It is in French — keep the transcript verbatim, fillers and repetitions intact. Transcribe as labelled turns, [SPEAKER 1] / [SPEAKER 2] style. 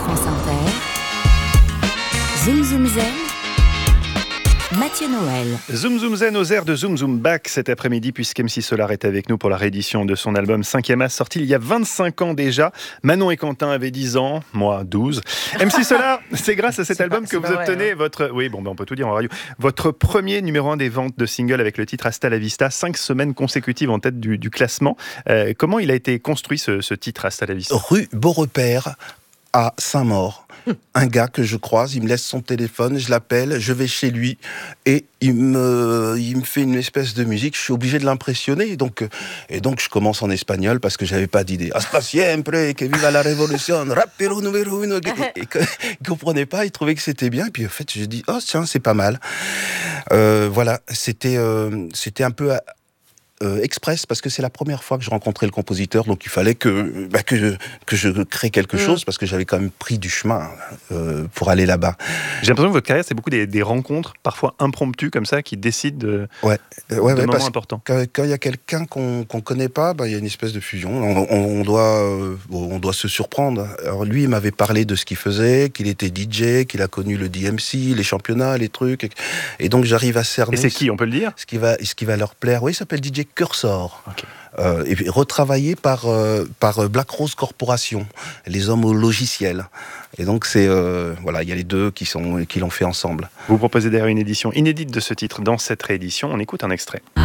[SPEAKER 1] France Inter, Zoom Zoom Zen, Mathieu Noël.
[SPEAKER 2] Zoom Zoom Zen aux airs de Zoom Zoom Back cet après-midi, puisqu'M C Solar est avec nous pour la réédition de son album cinquième As, sorti il y a vingt-cinq ans déjà. Manon et Quentin avaient dix ans, moi douze. M C Solar, c'est grâce à cet
[SPEAKER 3] c'est
[SPEAKER 2] album
[SPEAKER 3] pas,
[SPEAKER 2] que vous
[SPEAKER 3] vrai,
[SPEAKER 2] obtenez
[SPEAKER 3] hein.
[SPEAKER 2] votre... Oui, bon, ben on peut tout dire en radio. Votre premier numéro un des ventes de singles avec le titre Hasta la Vista, cinq semaines consécutives en tête du, du classement. Euh, comment il a été construit ce, ce titre Hasta la Vista ?
[SPEAKER 4] Rue Beaurepaire à Saint-Maur. Un gars que je croise, il me laisse son téléphone, je l'appelle, je vais chez lui et il me, il me fait une espèce de musique. Je suis obligé de l'impressionner. Donc, et donc je commence en espagnol parce que j'avais pas d'idée. Hasta siempre, que viva la révolution, rapero numéro uno. Et, et, il comprenait pas, il trouvait que c'était bien. Et puis en fait, je dis, oh tiens, c'est pas mal. Euh, voilà, c'était, euh, c'était un peu. À, Euh, express, parce que c'est la première fois que je rencontrais le compositeur, donc il fallait que, bah, que, je, que je crée quelque mmh. chose, parce que j'avais quand même pris du chemin euh, pour aller là-bas.
[SPEAKER 2] J'ai l'impression que votre carrière, c'est beaucoup des, des rencontres, parfois impromptues, comme ça, qui décident de,
[SPEAKER 4] ouais. Euh, ouais,
[SPEAKER 2] de
[SPEAKER 4] ouais,
[SPEAKER 2] moments importants.
[SPEAKER 4] Quand il y a quelqu'un qu'on ne connaît pas, bah, y a une espèce de fusion. On, on, on, doit, euh, on doit se surprendre. Alors lui, il m'avait parlé de ce qu'il faisait, qu'il était D J, qu'il a connu le D M C, les championnats, les trucs. Et, et donc j'arrive à cerner...
[SPEAKER 2] Et c'est qui, on peut le dire ?
[SPEAKER 4] Ce qui va, ce qui va leur plaire. Oui, il s'appelle D J Cursor.
[SPEAKER 2] Okay.
[SPEAKER 4] Euh, et puis retravaillé par, euh, par Black Rose Corporation, les hommes au logiciel. Et donc, c'est, euh, voilà, il y a les deux qui, sont, qui l'ont fait ensemble.
[SPEAKER 2] Vous proposez d'ailleurs une édition inédite de ce titre dans cette réédition. On écoute un extrait.